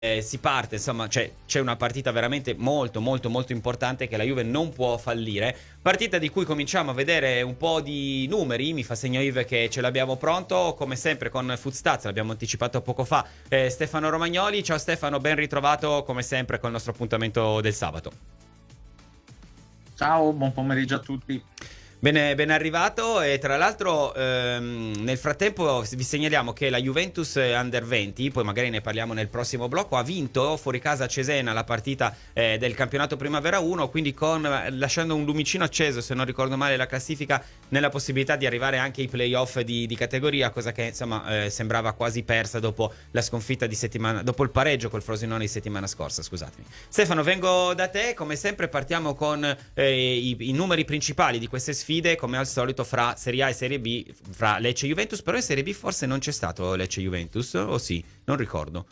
si parte, insomma, c'è una partita veramente molto molto molto importante che la Juve non può fallire. Partita di cui cominciamo a vedere un po' di numeri. Mi fa segno Yves che ce l'abbiamo pronto, come sempre con Footstats, l'abbiamo anticipato poco fa, Stefano Romagnoli. Ciao Stefano, ben ritrovato come sempre col nostro appuntamento del sabato. Ciao, buon pomeriggio a tutti. Bene, ben arrivato. E tra l'altro nel frattempo vi segnaliamo che la Juventus Under 20, poi magari ne parliamo nel prossimo blocco, ha vinto fuori casa a Cesena la partita del campionato Primavera 1, quindi lasciando un lumicino acceso, se non ricordo male, la classifica, nella possibilità di arrivare anche ai playoff di categoria, cosa che insomma sembrava quasi persa dopo la sconfitta dopo il pareggio col Frosinone di settimana scorsa, scusatemi. Stefano, vengo da te, come sempre partiamo con i numeri principali di queste sfide, come al solito fra Serie A e Serie B, fra Lecce e Juventus. Però in Serie B forse non c'è stato Lecce e Juventus, o sì? Non ricordo.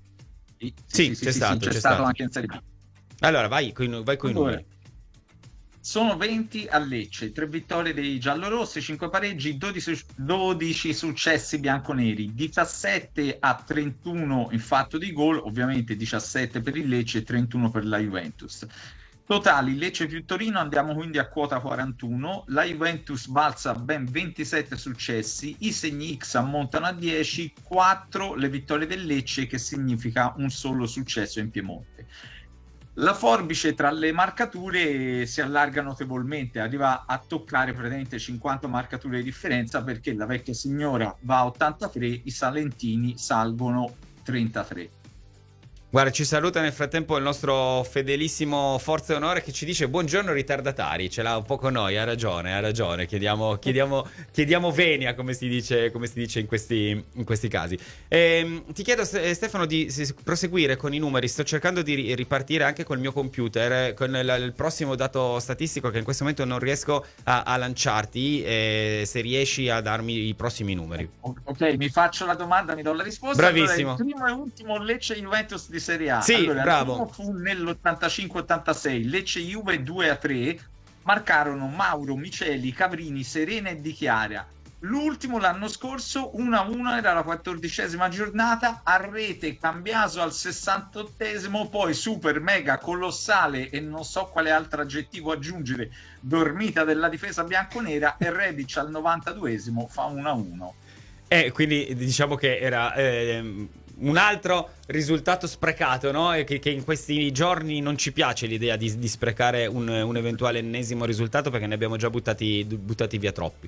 Sì, c'è stato anche in Serie B. Allora vai con i numeri. Sono 20 a Lecce, 3 vittorie dei giallorossi, 5 pareggi, 12 successi bianconeri, 17 a 31 in fatto di gol, ovviamente 17 per il Lecce e 31 per la Juventus. Totali Lecce più Torino, andiamo quindi a quota 41, la Juventus balza ben 27 successi, i segni X ammontano a 10, 4 le vittorie del Lecce, che significa un solo successo in Piemonte. La forbice tra le marcature si allarga notevolmente, arriva a toccare praticamente 50 marcature di differenza, perché la vecchia signora va a 83, i salentini salgono 33. Guarda, ci saluta nel frattempo il nostro fedelissimo Forza e Onore, che ci dice buongiorno ritardatari, ce l'ha un po' con noi, ha ragione, chiediamo venia, come si dice in questi casi. Ti chiedo Stefano di proseguire con i numeri. Sto cercando di ripartire anche col mio computer con il prossimo dato statistico, che in questo momento non riesco a lanciarti, se riesci a darmi i prossimi numeri. Ok, mi faccio la domanda, mi do la risposta. Bravissimo. Allora, il primo e ultimo Lecce Juventus di Serie A. Sì, allora, bravo. Il primo fu nell'85-86, Lecce Juve 2-3, marcarono Mauro, Miceli, Cavrini, Serena e Di Chiara. L'ultimo l'anno scorso 1-1, era la 14ª giornata, a rete Cambiaso al 68esimo, poi super mega colossale e non so quale altro aggettivo aggiungere, dormita della difesa bianconera, e Rebic al 92esimo fa 1-1. Quindi diciamo che era un altro risultato sprecato, no? E che in questi giorni non ci piace l'idea di sprecare un eventuale ennesimo risultato, perché ne abbiamo già buttati via troppi.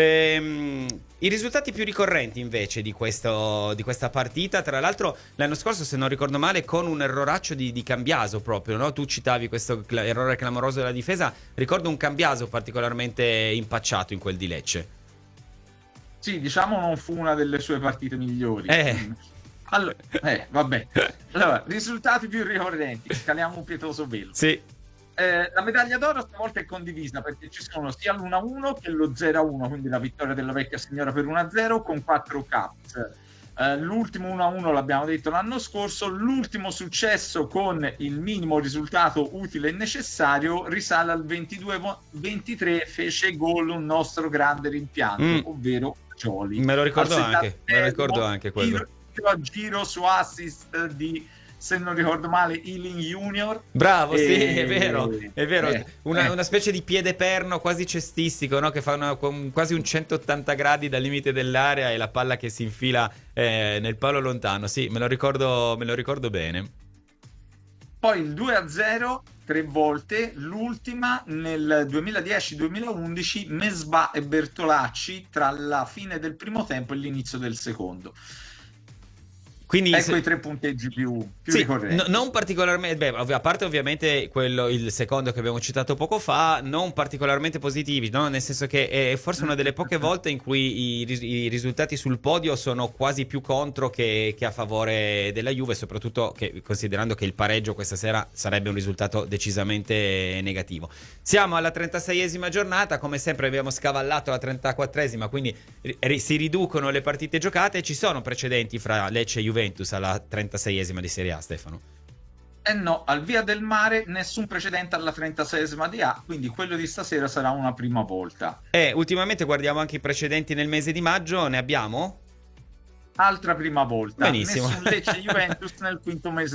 I risultati più ricorrenti invece di questa partita, tra l'altro l'anno scorso, se non ricordo male, con un erroraccio di Cambiaso proprio, no? Tu citavi questo errore clamoroso della difesa, ricordo un Cambiaso particolarmente impacciato in quel di Lecce. Sì, diciamo non fu una delle sue partite migliori. Allora, vabbè. Allora, risultati più ricorrenti, scaliamo un pietoso velo. Sì. La medaglia d'oro stavolta è condivisa, perché ci sono sia l'1-1 che lo 0-1, quindi la vittoria della vecchia signora per 1-0 con 4 caps. L'ultimo 1-1 l'abbiamo detto l'anno scorso, l'ultimo successo con il minimo risultato utile e necessario risale al 22-23, fece gol un nostro grande rimpianto, ovvero Gioli. Me lo ricordo anche quello. A giro su assist di, se non ricordo male, Ealing Junior. Bravo, sì, è vero. Una specie di piede perno quasi cestistico, no? Che fa quasi un 180 gradi dal limite dell'area, e la palla che si infila nel palo lontano. Sì, me lo ricordo bene. Poi il 2-0 3 volte, l'ultima nel 2010-2011, Mesbah e Bertolacci, tra la fine del primo tempo e l'inizio del secondo. Quindi ecco i 3 punteggi più ricorrenti. Non particolarmente, a parte ovviamente il secondo che abbiamo citato poco fa, non particolarmente positivi, no? Nel senso che è forse una delle poche volte in cui i risultati sul podio sono quasi più contro che a favore della Juve, soprattutto considerando che il pareggio questa sera sarebbe un risultato decisamente negativo. Siamo alla 36esima giornata, come sempre abbiamo scavallato la 34esima, quindi si riducono le partite giocate. Ci sono precedenti fra Lecce e Juventus alla 36esima di Serie A, Stefano? No, al Via del Mare nessun precedente alla 36esima di A, quindi quello di stasera sarà una prima volta. Ultimamente guardiamo anche i precedenti nel mese di maggio, ne abbiamo? altra prima volta. Benissimo. Nessun Lecce Juventus nel quinto mese